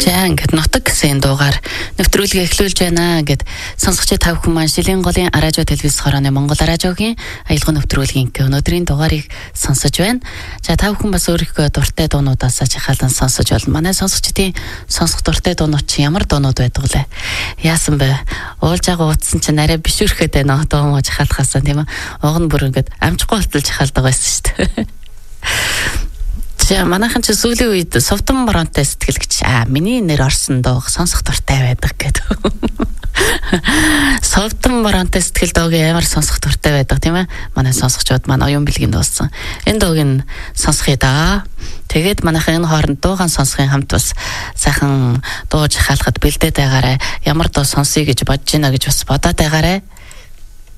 За ингээд нутаг гэсэн дуугаар нэвтрүүлгээ эхлүүлж байна гэд сонсогчид тав хүн маань Шилийн голын радио телевиз хорооны Монгол радиогийн аялал нэвтрүүлгийн өнөөдрийн дугаарыг сонсож байна. За тав хүн бас өөрийнхөө дуртай дуунуудаас жахаалан сонсож болно. Манай сонсогчдын сонсох дуртай дуунууд чи ямар дуунууд байдаг вэ? Яасан бэ? Уулж байгаа утсан чи нарай бишүүрхэд байна дуу муу жахаалахаас тийм ээ. Уг нь бүр ингээд амжихгүй болтол жахаалдаг байсан шүү дээ. За манайхан ч сүүлийн үед Совдон Моронтой сэтгэлгч миний нэр орсон дуу сонсох дуртай байдаг гэдэг. Совдон Моронтой сэтгэл дууг ямар сонсох дуртай байдаг тийм ээ. Манай сонсогчдод манай оюун бэлгийн дууссан. Энэ дууг нь сонсхий да. Тэгээд манайхан энэ хооронд дуугаан сонсохын хамт бас сайхан дуу жахаалахад бэлдээд байгаарай. Ямар дуу сонсъё гэж бодож байна гэж бас бодоод байгаарай.